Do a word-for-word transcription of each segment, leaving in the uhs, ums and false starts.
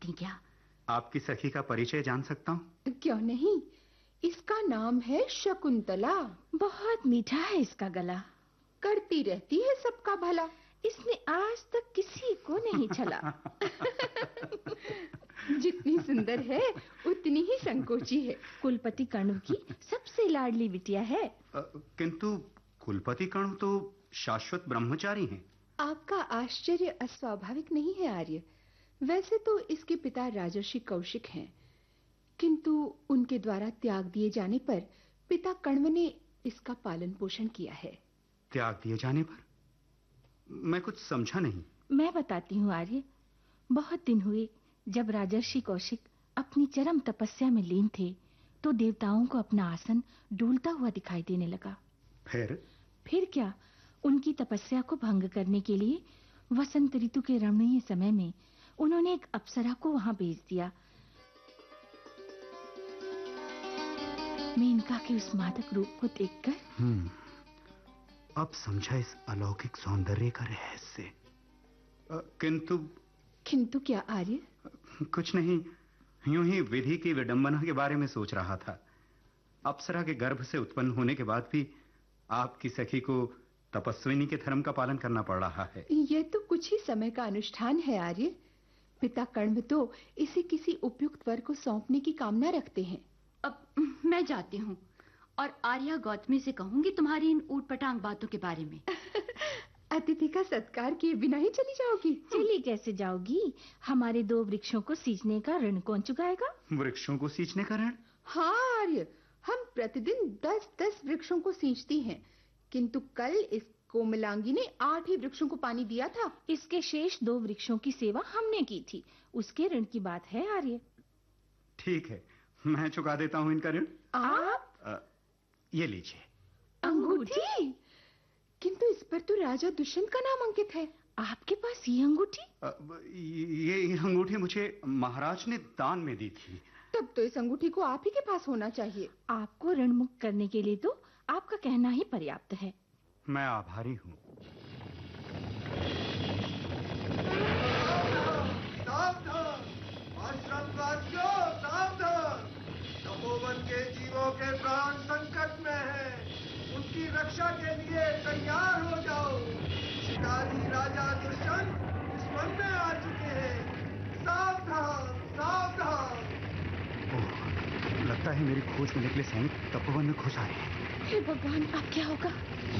सकें क्या? आपकी सखी का परिचय जान सकता हूँ? क्यों नहीं, इसका नाम है शकुंतला। बहुत मीठा है इसका गला, करती रहती है सबका भला, इसने आज तक किसी को नहीं छला। जितनी सुंदर है उतनी ही संकोची है। कुलपति कण्व की सबसे लाडली बिटिया है। अ, किंतु कुलपति कण्व तो शाश्वत ब्रह्मचारी हैं। आपका आश्चर्य अस्वाभाविक नहीं है आर्य। वैसे तो इसके पिता राजर्षि कौशिक हैं, किंतु उनके द्वारा त्याग दिए जाने पर पिता कण्व ने इसका पालन पोषण किया है। त्याग दिए जाने पर? मैं कुछ समझा नहीं। मैं बताती हूँ आर्य। बहुत दिन हुए जब राजर्षि कौशिक अपनी चरम तपस्या में लीन थे तो देवताओं को अपना आसन डोलता हुआ दिखाई देने लगा। फिर? फिर क्या, उनकी तपस्या को भंग करने के लिए वसंत ऋतु के रमणीय समय में उन्होंने एक अप्सरा को वहां भेज दिया। मेनका के उस मादक रूप को देखकर हम्म अब समझा इस अलौकिक सौंदर्य का रहस्य। किंतु किंतु क्या आर्य? कुछ नहीं, यूं ही विधि की विडंबना के बारे में सोच रहा था। अप्सरा के गर्भ से उत्पन्न होने के बाद भी आपकी सखी को तपस्विनी के धर्म का पालन करना पड़ रहा है। यह तो कुछ ही समय का अनुष्ठान है आर्य। पिता कण्व तो इसे किसी उपयुक्त वर को सौंपने की कामना रखते हैं। अब मैं जाती हूँ और आर्या गौतमी से कहूंगी तुम्हारी इन ऊटपटांग बातों के बारे में। अतिथि का सत्कार किए बिना ही चली जाओगी? चली कैसे जाओगी? हमारे दो वृक्षों को सींचने का ऋण कौन चुकाएगा? वृक्षों को सींचने का ऋण? हाँ आर्य, हम प्रतिदिन दस दस वृक्षों को सींचती हैं, किंतु कल इस कोमलांगी ने आठ ही वृक्षों को पानी दिया था। इसके शेष दो वृक्षों की सेवा हमने की थी, उसके ऋण की बात है आर्य। ठीक है, मैं चुका देता हूँ इनका ऋण। आप? आ, ये लीजिए। अंगूठी? किंतु इस पर तो राजा दुष्यंत का नाम अंकित है। आपके पास ये अंगूठी? आ, ये, ये अंगूठी मुझे महाराज ने दान में दी थी। तब तो इस अंगूठी को आप ही के पास होना चाहिए। आपको ऋण मुक्त करने के लिए तो आपका कहना ही पर्याप्त है। मैं आभारी हूँ। सावधान, आश्रमवासियों सावधान, तपोवन के जीवों के प्राण संकट में है, उनकी रक्षा के लिए तैयार हो जाओ। शिकारी राजा दुष्यंत इस वन में आ चुके हैं। सावधान सावधान। ओह, लगता है मेरी खोज में निकले सैनिक तपोवन में घुस आए हैं। हे भगवान, अब क्या होगा?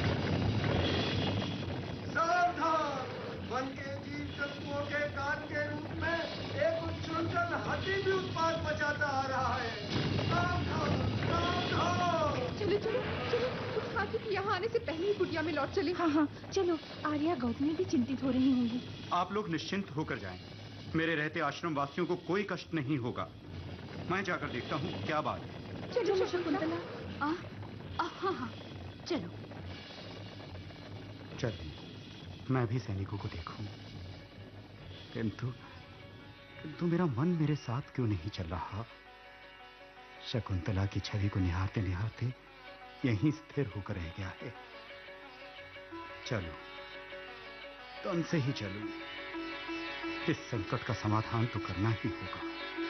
सावधान, वन के जीव जंतुओं के कान के रूप में एक उच्छृंखल हाथी भी उत्पात मचाता आ रहा है। सावधान सावधान। चलो चलो चलो, उस हाथी के यहाँ आने से पहले ही कुटिया में लौट चले। हाँ हाँ चलो, आर्या गौतमी भी चिंतित हो रही होंगी। आप लोग निश्चिंत होकर जाएं। मेरे रहते आश्रम वासियों को कोई कष्ट नहीं होगा। मैं जाकर देखता हूँ क्या बात है। चलो चलो शकुंतला। आ, आ, हाँ हाँ चलो चलिए, मैं भी सैनिकों को देखूं। किंतु किंतु मेरा मन मेरे साथ क्यों नहीं चल रहा? शकुंतला की छवि को निहारते निहारते यहीं स्थिर होकर रह गया है। चलो, तन से ही चलूं। इस संकट का समाधान तो करना ही होगा।